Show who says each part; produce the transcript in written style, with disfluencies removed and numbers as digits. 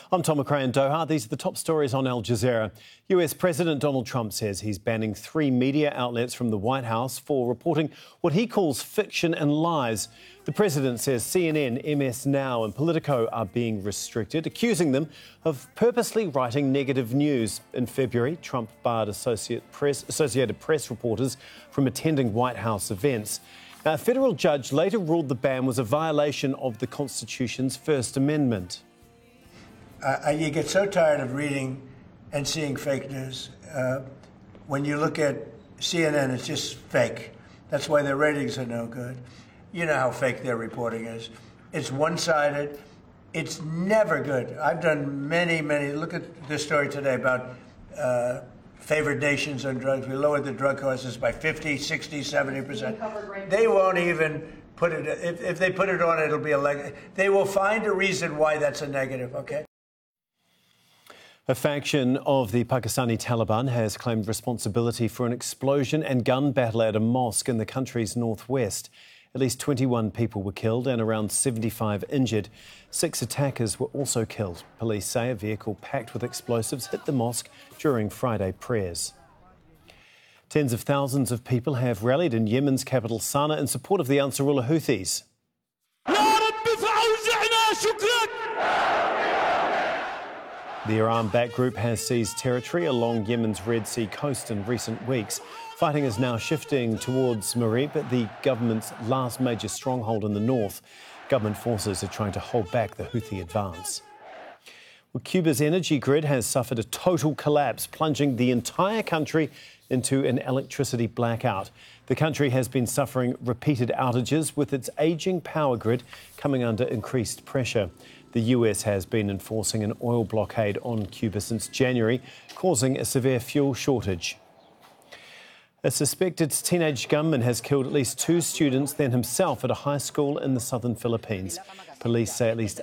Speaker 1: I'm Tom McRae in Doha. These are the top stories on Al Jazeera. US President Donald Trump says he's banning 3 media outlets from the White House for reporting what he calls fiction and lies. The president says CNN, MS Now and Politico are being restricted, accusing them of purposely writing negative news. In February, Trump barred Associated Press reporters from attending White House events. Now, a federal judge later ruled the ban was a violation of the Constitution's First Amendment.
Speaker 2: You get so tired of reading and seeing fake news. When you look at CNN, it's just fake. That's why their ratings are no good. You know how fake their reporting is. It's one-sided. It's never good. I've done many, look at this story today about favored nations on drugs. We lowered the drug costs by 50, 60, 70%. They won't even put it, if they put it on, it'll be they will find a reason why that's a negative, okay?
Speaker 1: A faction of the Pakistani Taliban has claimed responsibility for an explosion and gun battle at a mosque in the country's northwest. At least 21 people were killed and around 75 injured. 6 attackers were also killed. Police say a vehicle packed with explosives hit the mosque during Friday prayers. Tens of thousands of people have rallied in Yemen's capital Sana'a in support of the Ansarullah Houthis. The Iran-backed group has seized territory along Yemen's Red Sea coast in recent weeks. Fighting is now shifting towards Marib, the government's last major stronghold in the north. Government forces are trying to hold back the Houthi advance. Well, Cuba's energy grid has suffered a total collapse, plunging the entire country into an electricity blackout. The country has been suffering repeated outages, with its ageing power grid coming under increased pressure. The US has been enforcing an oil blockade on Cuba since January, causing a severe fuel shortage. A suspected teenage gunman has killed at least 2 students, then himself, at a high school in the southern Philippines. Police say at least